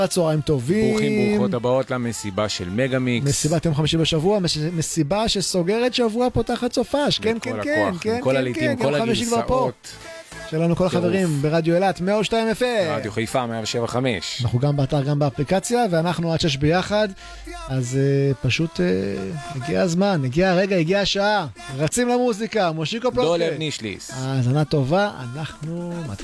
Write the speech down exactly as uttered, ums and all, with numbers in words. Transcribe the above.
צהריים טובים. ברוכים ברוכות הבאות למסיבה של מגה מיקס. מסיבת יום חמישי בשבוע, מסיבה שסוגרת שבוע פותחת סופש. כן, כן, כן, כן, כל הליטים, כל הגרסאות. שלנו כל החברים ברדיו אילת מאה ושתיים אף אם. רדיו חיפה מאה שבע חמש. אנחנו גם באתר, גם באפליקציה, ואנחנו עד שש ביחד. אז uh, פשוט uh, הגיע הזמן, הגיע הרגע, הגיע השעה. רצים למוזיקה, מושיקו פלוקה. דולב נישליס. האזנה טובה, אנחנו מתחילים.